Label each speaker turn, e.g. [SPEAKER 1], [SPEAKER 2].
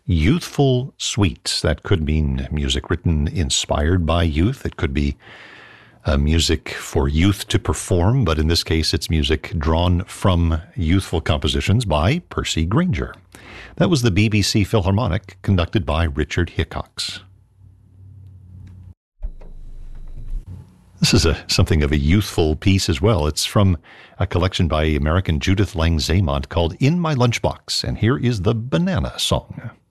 [SPEAKER 1] Youthful suites. That could mean music written inspired by youth. It could be music for youth to perform, but in this case, it's music drawn from youthful compositions by Percy Grainger. That was the BBC Philharmonic, conducted by Richard Hickox. This is something of a youthful piece as well. It's from a collection by American Judith Langzamont called In My Lunchbox, and here is the Banana Song.